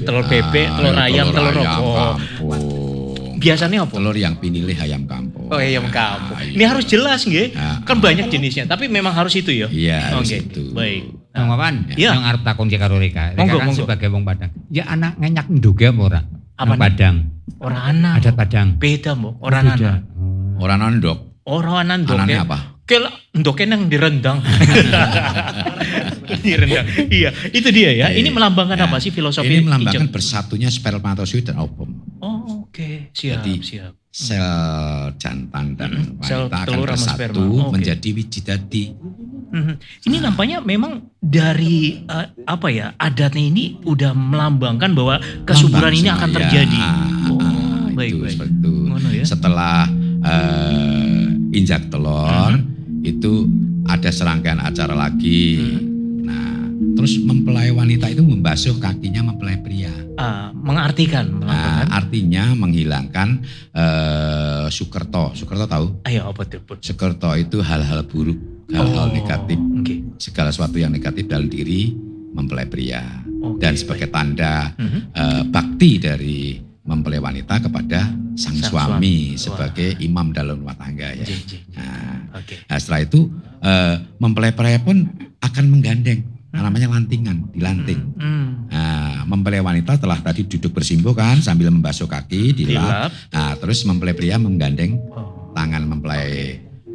telur bebek, telur ayam, telur opor. kampung. Biasanya apa? Telur yang pinilih ayam kampung. Oh ayam kampung. Iya. Ini harus jelas nggih. Kan banyak jenisnya, tapi memang harus itu ya. Iya, harus Oke, itu. baik. Bang Wawan, Iya. yang arep takon karo Rika. Rika Monggo, kan monggo. sebagai wong Padang. Ya anak ngenyak nduga apa ora? Apa Nang Padang. Orang anak. Adat Padang. Beda Mbok, orang Beda. anak. Orang nondok. Orang anak ndok. Anaknya apa? Kelak ndoknya yang direndang. Direndang. Iya, itu dia ya. Ini melambangkan Ya. apa sih filosofi Ini melambangkan ijem? bersatunya spermatozoid dan ovum. Oh, oke. Siap, Jadi, siap. Sel jantan dan Sel wanita akan telur sama bersatu sperma. Oke. menjadi wijidadi. Mhm. Ini nampaknya memang dari apa ya, adatnya ini udah melambangkan bahwa kesuburan Lambang ini semua, akan ya. terjadi. Baik, Itu baik. seperti itu. Ngono ya. Setelah injak telur, itu ada serangkaian acara lagi. Nah, terus mempelai wanita itu membasuh kakinya mempelai pria. Mengartikan, Nah, melambangkan. artinya menghilangkan sukerto. Sukerto tahu? Ayo apa tuh? Put? Sukerto itu hal-hal buruk, hal-hal negatif. Oke. Segala sesuatu yang negatif dalam diri mempelai pria. Oke, Dan sebagai tanda bakti dari mempelai wanita kepada sang suami sebagai imam dalam rumah tangga ya. Nah, Oke. nah, setelah itu mempelai pria pun akan menggandeng, namanya lantingan, dilanting. Nah, mempelai wanita telah tadi duduk bersimpuh kan sambil membasuh kaki, dilap. Nah, terus mempelai pria menggandeng tangan mempelai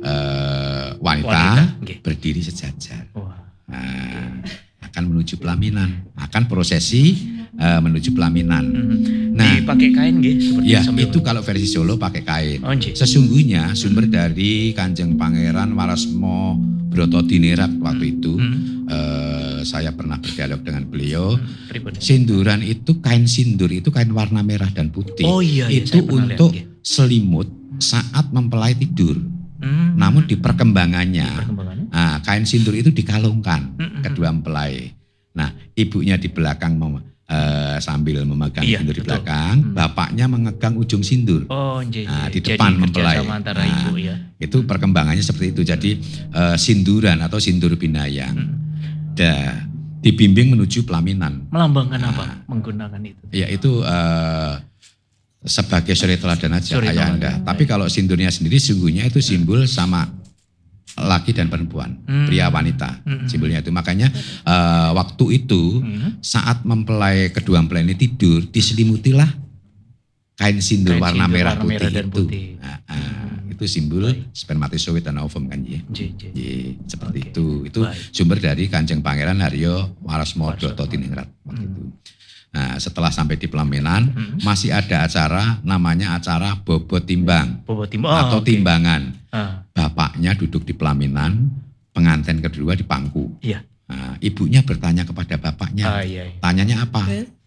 wanita Oke. berdiri sejajar. Wah. Nah, akan menuju pelaminan, akan prosesi menuju pelaminan. Nah, Dipakai kain nggih seperti ya sambil- itu kalau versi Solo pakai kain. Oh, nggih. Sesungguhnya sumber dari Kanjeng Pangeran Warasmo Brotodinirat waktu itu, saya pernah berdialog dengan beliau. Pripun? Sinduran itu kain sindur itu kain warna merah dan putih. Oh iya, iya, itu saya pernah lihat, untuk iya. selimut saat mempelai tidur. Namun di perkembangannya, Perkembangannya? kain sindur itu dikalungkan kedua mempelai. Nah, ibunya di belakang sambil memegang Iya, sindur di betul. belakang, bapaknya memegang ujung sindur. Oh, nggih. Nah, di Jadi depan mempelai. kerjasama antara Nah, ibu ya. Itu perkembangannya seperti itu. Jadi sinduran atau sindur binayang dibimbing menuju pelaminan. Melambangkan apa menggunakan itu? Ya itu sebagai suri teladan aja Suri ayahanda. teladan. Tapi kalau sindurnya sendiri sungguhnya itu simbol sama laki dan perempuan, pria wanita. Simbolnya itu. Makanya waktu itu saat mempelai kedua mempelai ini tidur diselimutilah kain sindur Kain warna sindur merah warna putih merah dan itu. putih. Itu simbol spermatozoid dan ovum kan ya. Seperti Oke. itu. Itu Baik. sumber dari Kanjeng Pangeran Haryo Warasmo Brotodiningrat waktu itu. Nah, setelah sampai di pelaminan masih ada acara namanya acara bobot timbang Bobot timbang. atau oke. timbangan. Ah, Bapaknya duduk di pelaminan, pengantin kedua di pangku. iya. Nah, ibunya bertanya kepada bapaknya. Iya. Tanyanya apa?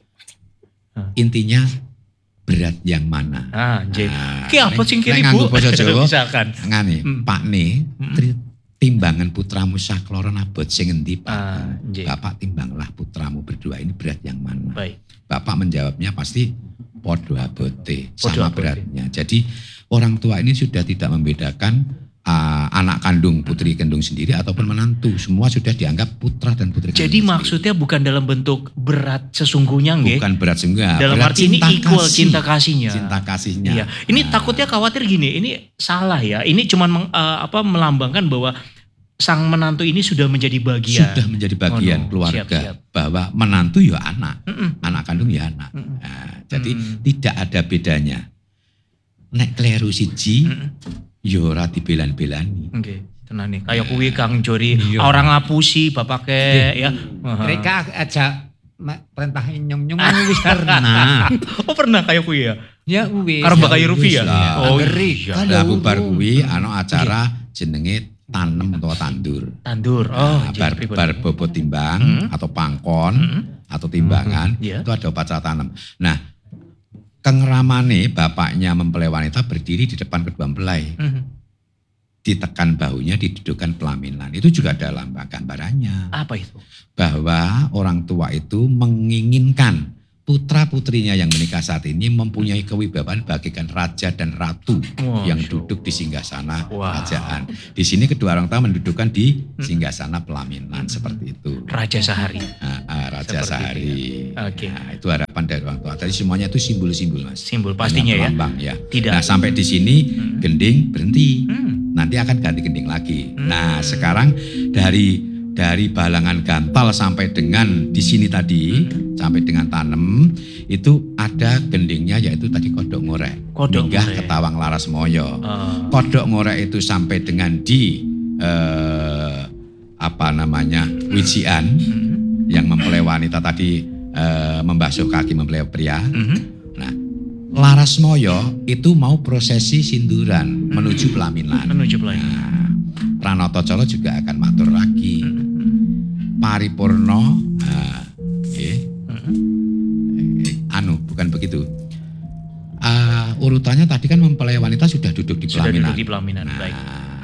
Intinya berat yang mana? Nggih. Nah, Ki apa sing kiri, nek nganggo Bu? basa Jawa, Misalkan. ngene, Pak timbangan putramu sakloron abot sing endi, Pak? Nggih. Bapak timbanglah putramu berdua ini berat yang mana? Baik. Bapak menjawabnya pasti podo abote, Podo sama abote. beratnya. Jadi orang tua ini sudah tidak membedakan anak kandung putri kandung sendiri ataupun menantu, semua sudah dianggap putra dan putri kandung Jadi sendiri. maksudnya bukan dalam bentuk berat sesungguhnya nggih. Bukan berat sehingga Dalam berat arti ini equal cinta kasihnya. cinta kasihnya. Iya. Ini takutnya khawatir gini, ini salah ya. Ini cuman melambangkan bahwa sang menantu ini sudah menjadi bagian. Sudah menjadi bagian Oh, no. keluarga. Siap. Bahwa menantu ya anak, anak kandung ya anak. Nah, jadi tidak ada bedanya. Nek kleru siji, ya ora dibelan-belani. Oke, tenan nih. Kayak kuwi Kang Jori Iya. orang ngapusi bapake ya. Rika aja perintahin nyong-nyong wis pernah. Oh pernah kayak kuwi ya. Ya wis. Karo Mbak Kayu Rufi ya? Oh, ngeri. Lah bubar kuwi ana acara jenenge tanem atau tandur. Tandur. Nah, jadi pripun? bar bobot timbang atau pangkon atau timbangan Iya. itu ada upacara tanam. Nah, kengramane bapaknya mempelai wanita berdiri di depan kedua mempelai. Ditekan bahunya, didudukkan pelaminan. Itu juga ada lambang gambarannya. Apa itu? Bahwa orang tua itu menginginkan putra-putrinya yang menikah saat ini mempunyai kewibawaan bagaikan raja dan ratu yang duduk di singgasana kerajaan. Di sini kedua orang tua mendudukan di singgasana pelaminan seperti itu. Raja Sahari. Raja Sahari. Oke. Nah, itu harapan dari orang tua. Tadi semuanya itu simbol-simbol, Mas. Simbol pastinya ya. Lambang ya. Tidak. Nah, sampai di sini gending berhenti. Nanti akan ganti gending lagi. Nah, sekarang dari balangan gantal sampai dengan di sini tadi, sampai dengan tanem, itu ada gendingnya yaitu tadi kodok ngorek. Minggah ke Tawang Laras Moyo. Kodok ngorek itu sampai dengan di Wijian yang mempelai wanita tadi membasuh kaki mempelai pria. Nah, Laras Moyo itu mau prosesi sinduran menuju pelaminan. Nah, Pranoto Colo juga akan matur lagi. Paripurno, bukan begitu. Urutannya tadi kan mempelai wanita sudah duduk di pelaminan. Sudah duduk di pelaminan, baik.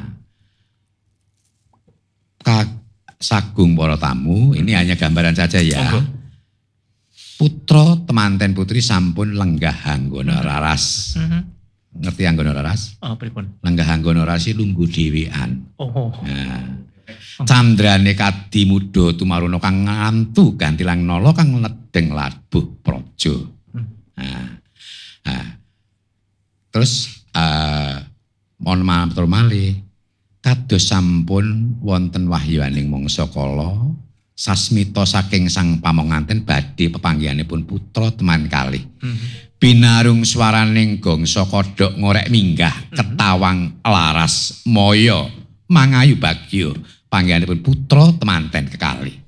Sagung para tamu, ini hanya gambaran saja ya. Putra temanten putri sampun lenggah hanggono raras. Ngerti hanggono raras? Pripun? Lenggah hanggono raras lungguh dhewean. Nah, candrane kadi muda tumaruno kang ngantu gantilang nala kang ledeng labuh praja. Terus mohon matur malih kados sampun wonten wahyuaning mangsa kala sasmita saking sang pamonganten badhe pepanggihanipun putra teman kalih. Binarung swaraning gongso kodok ngorek minggah ketawang Laras Moyo mangayu bagyo panggihanipun putra temanten kekalih.